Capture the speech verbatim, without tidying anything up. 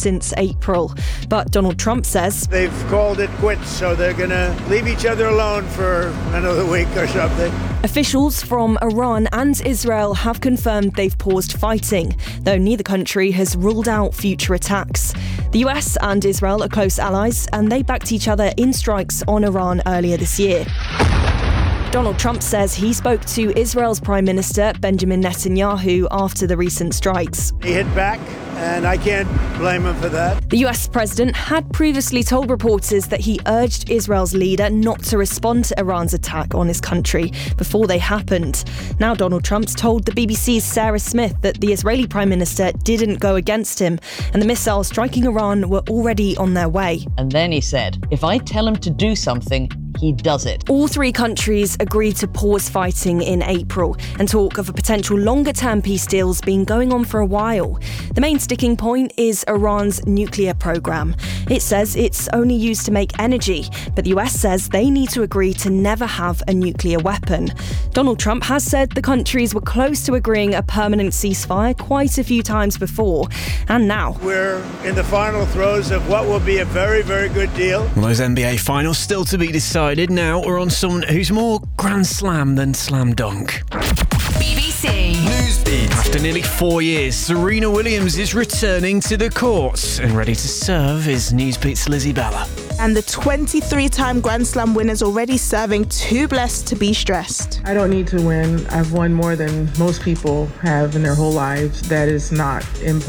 since April. But Donald Trump says they've called it quits, so they're going to leave each other alone for another week or something. Officials from Iran and Israel have confirmed they've paused fighting, though neither country has ruled out future attacks. The U S and Israel are close allies, and they backed each other in strikes on Iran earlier this year. Donald Trump says he spoke to Israel's Prime Minister Benjamin Netanyahu after the recent strikes. He hit back, and I can't blame him for that. The U S president had previously told reporters that he urged Israel's leader not to respond to Iran's attack on his country before they happened. Now Donald Trump's told the B B C's Sarah Smith that the Israeli Prime Minister didn't go against him, and the missiles striking Iran were already on their way. And then he said, if I tell him to do something, he does it. All three countries agreed to pause fighting in April, and talk of a potential longer-term peace deal's been going on for a while. The main sticking point is Iran's nuclear program. It says it's only used to make energy, but the U S says they need to agree to never have a nuclear weapon. Donald Trump has said the countries were close to agreeing a permanent ceasefire quite a few times before, and now we're in the final throes of what will be a very, very good deal. Well, those N B A finals still to be decided. Now we're on someone who's more Grand Slam than slam dunk. B B C Newsbeat. After nearly four years, Serena Williams is returning to the courts and ready to serve is Newsbeat's Lizzie Bella. And the twenty-three-time Grand Slam winner's already serving too blessed to be stressed. I don't need to win. I've won more than most people have in their whole lives. That is not important.